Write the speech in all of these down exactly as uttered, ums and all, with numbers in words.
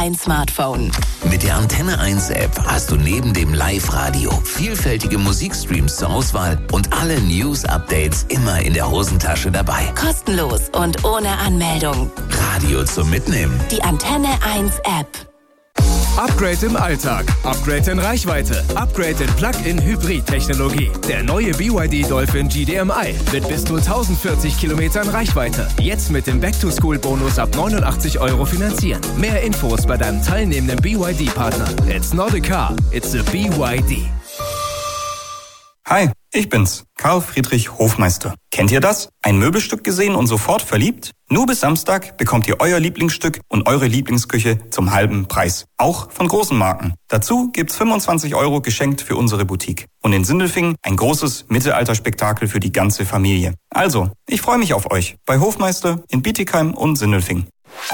Ein Smartphone. Mit der Antenne eins App hast du neben dem Live-Radio vielfältige Musikstreams zur Auswahl und alle News-Updates immer in der Hosentasche dabei. Kostenlos und ohne Anmeldung. Radio zum Mitnehmen. Die Antenne eins App. Upgrade im Alltag, Upgrade in Reichweite, Upgrade in Plug-in-Hybrid-Technologie. Der neue B Y D Dolphin G D M I mit bis zu tausendvierzig Kilometern Reichweite. Jetzt mit dem Back-to-School-Bonus ab neunundachtzig Euro finanzieren. Mehr Infos bei deinem teilnehmenden B Y D-Partner. It's not a car, it's a B Y D. Hi, ich bin's, Karl Friedrich Hofmeister. Kennt ihr das? Ein Möbelstück gesehen und sofort verliebt? Nur bis Samstag bekommt ihr euer Lieblingsstück und eure Lieblingsküche zum halben Preis. Auch von großen Marken. Dazu gibt's fünfundzwanzig Euro geschenkt für unsere Boutique. Und in Sindelfingen ein großes Mittelalterspektakel für die ganze Familie. Also, ich freue mich auf euch bei Hofmeister in Bietigheim und Sindelfingen.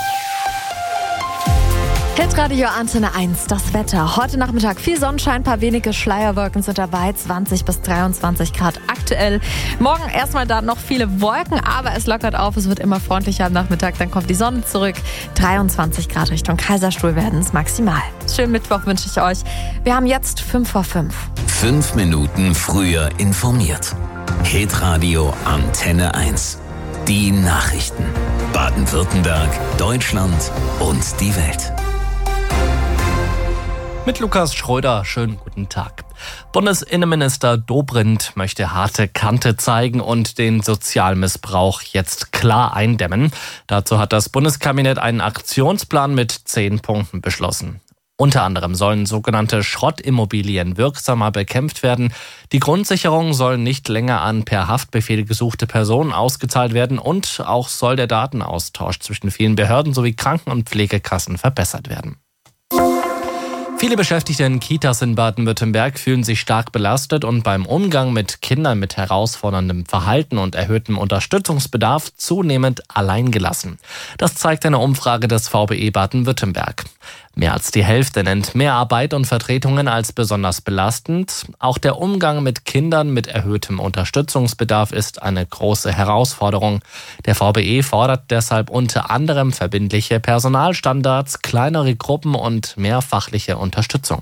Hitradio Antenne eins, das Wetter. Heute Nachmittag viel Sonnenschein, paar wenige Schleierwolken sind dabei, zwanzig bis dreiundzwanzig Grad aktuell. Morgen erstmal da noch viele Wolken, aber es lockert auf, es wird immer freundlicher am Nachmittag, dann kommt die Sonne zurück. dreiundzwanzig Grad Richtung Kaiserstuhl werden es maximal. Schönen Mittwoch wünsche ich euch. Wir haben jetzt fünf vor fünf. Fünf Minuten früher informiert. Hitradio Antenne eins. Die Nachrichten. Baden-Württemberg, Deutschland und die Welt. Mit Lukas Schröder, schönen guten Tag. Bundesinnenminister Dobrindt möchte harte Kante zeigen und den Sozialmissbrauch jetzt klar eindämmen. Dazu hat das Bundeskabinett einen Aktionsplan mit zehn Punkten beschlossen. Unter anderem sollen sogenannte Schrottimmobilien wirksamer bekämpft werden. Die Grundsicherung soll nicht länger an per Haftbefehl gesuchte Personen ausgezahlt werden und auch soll der Datenaustausch zwischen vielen Behörden sowie Kranken- und Pflegekassen verbessert werden. Viele Beschäftigte in Kitas in Baden-Württemberg fühlen sich stark belastet und beim Umgang mit Kindern mit herausforderndem Verhalten und erhöhtem Unterstützungsbedarf zunehmend alleingelassen. Das zeigt eine Umfrage des V B E Baden-Württemberg. Mehr als die Hälfte nennt Mehrarbeit und Vertretungen als besonders belastend. Auch der Umgang mit Kindern mit erhöhtem Unterstützungsbedarf ist eine große Herausforderung. Der V B E fordert deshalb unter anderem verbindliche Personalstandards, kleinere Gruppen und mehr fachliche Unterstützung.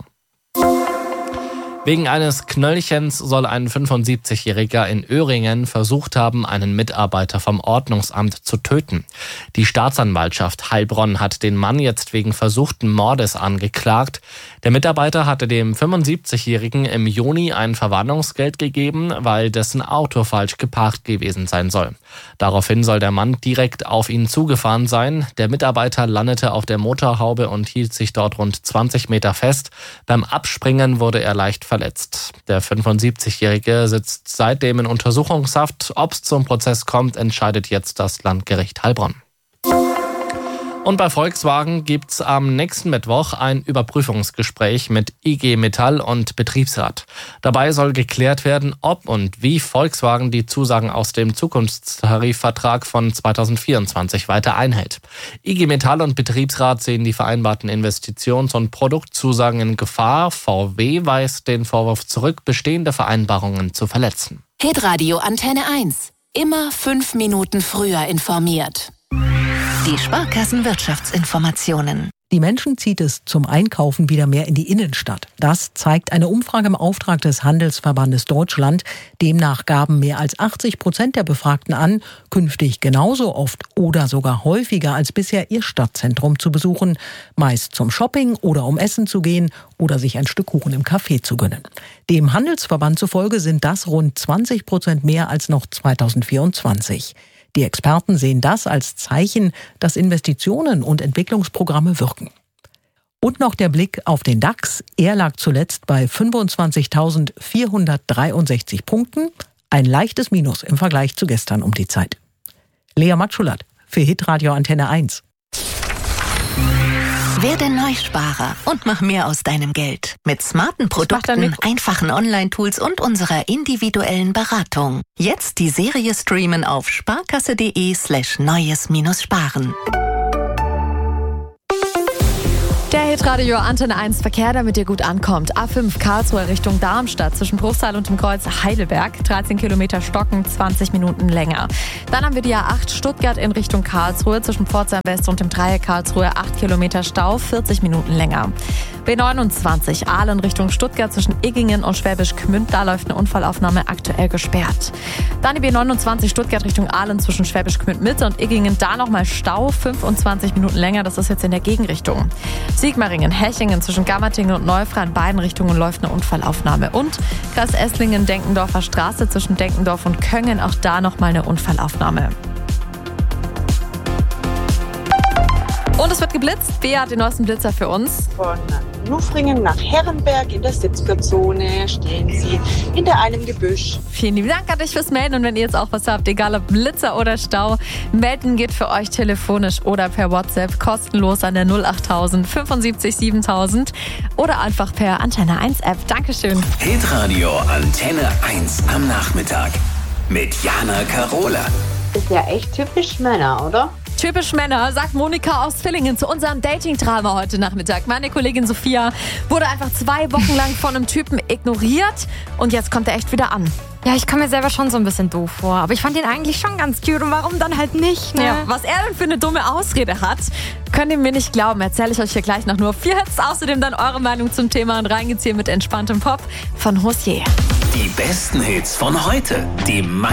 Wegen eines Knöllchens soll ein fünfundsiebzigjähriger in Öhringen versucht haben, einen Mitarbeiter vom Ordnungsamt zu töten. Die Staatsanwaltschaft Heilbronn hat den Mann jetzt wegen versuchten Mordes angeklagt. Der Mitarbeiter hatte dem fünfundsiebzigjährigen im Juni ein Verwarnungsgeld gegeben, weil dessen Auto falsch geparkt gewesen sein soll. Daraufhin soll der Mann direkt auf ihn zugefahren sein. Der Mitarbeiter landete auf der Motorhaube und hielt sich dort rund zwanzig Meter fest. Beim Abspringen wurde er leicht verletzt. Verletzt. Der fünfundsiebzigjährige sitzt seitdem in Untersuchungshaft. Ob es zum Prozess kommt, entscheidet jetzt das Landgericht Heilbronn. Und bei Volkswagen gibt's am nächsten Mittwoch ein Überprüfungsgespräch mit I G Metall und Betriebsrat. Dabei soll geklärt werden, ob und wie Volkswagen die Zusagen aus dem Zukunftstarifvertrag von zweitausendvierundzwanzig weiter einhält. I G Metall und Betriebsrat sehen die vereinbarten Investitions- und Produktzusagen in Gefahr. V W weist den Vorwurf zurück, bestehende Vereinbarungen zu verletzen. Hitradio Antenne eins. Immer fünf Minuten früher informiert. Die Sparkassenwirtschaftsinformationen. Die Menschen zieht es zum Einkaufen wieder mehr in die Innenstadt. Das zeigt eine Umfrage im Auftrag des Handelsverbandes Deutschland. Demnach gaben mehr als achtzig Prozent der Befragten an, künftig genauso oft oder sogar häufiger als bisher ihr Stadtzentrum zu besuchen. Meist zum Shopping oder um essen zu gehen oder sich ein Stück Kuchen im Café zu gönnen. Dem Handelsverband zufolge sind das rund zwanzig Prozent mehr als noch zweitausendvierundzwanzig. Die Experten sehen das als Zeichen, dass Investitionen und Entwicklungsprogramme wirken. Und noch der Blick auf den DAX. Er lag zuletzt bei fünfundzwanzigtausendvierhundertdreiundsechzig Punkten. Ein leichtes Minus im Vergleich zu gestern um die Zeit. Lea Matschulat für Hitradio Antenne eins. Werde Neusparer und mach mehr aus deinem Geld. Mit smarten Produkten, einfachen Online-Tools und unserer individuellen Beratung. Jetzt die Serie streamen auf sparkasse.de slash neues minus sparen. Der Hitradio Antenne eins Verkehr, damit ihr gut ankommt. A fünf Karlsruhe Richtung Darmstadt zwischen Bruchsal und dem Kreuz Heidelberg. dreizehn Kilometer Stocken, zwanzig Minuten länger. Dann haben wir die A acht Stuttgart in Richtung Karlsruhe zwischen Pforzheim West und dem Dreieck Karlsruhe. acht Kilometer Stau, vierzig Minuten länger. B neunundzwanzig Aalen Richtung Stuttgart zwischen Iggingen und Schwäbisch Gmünd. Da läuft eine Unfallaufnahme aktuell gesperrt. Dann die B neunundzwanzig Stuttgart Richtung Aalen zwischen Schwäbisch Gmünd Mitte und Iggingen. Da nochmal Stau, fünfundzwanzig Minuten länger. Das ist jetzt in der Gegenrichtung. Sigmaringen, Hechingen zwischen Gammertingen und Neufra in beiden Richtungen läuft eine Unfallaufnahme. Und Kreis Esslingen, Denkendorfer Straße zwischen Denkendorf und Köngen, auch da nochmal eine Unfallaufnahme. Und es wird geblitzt. Bea hat den neuesten Blitzer für uns. Von Nufringen nach Herrenberg in der Sitzplatzzone stehen Sie hinter einem Gebüsch. Vielen lieben Dank an dich fürs Melden. Und wenn ihr jetzt auch was habt, egal ob Blitzer oder Stau, melden geht für euch telefonisch oder per WhatsApp kostenlos an der null achttausend fünfundsiebzig siebentausend oder einfach per Antenne eins App. Dankeschön. Hitradio Antenne eins am Nachmittag mit Jana Karola. Ist ja echt typisch Männer, oder? Typisch Männer, sagt Monika aus Villingen zu unserem Dating-Drama heute Nachmittag. Meine Kollegin Sophia wurde einfach zwei Wochen lang von einem Typen ignoriert und jetzt kommt er echt wieder an. Ja, ich komme mir selber schon so ein bisschen doof vor, aber ich fand ihn eigentlich schon ganz cute und warum dann halt nicht, ne? Ja, was er denn für eine dumme Ausrede hat, könnt ihr mir nicht glauben, erzähle ich euch hier gleich nach nur vier Hits. Außerdem dann eure Meinung zum Thema und reingeht's hier mit entspanntem Pop von Hosier. Die besten Hits von heute, die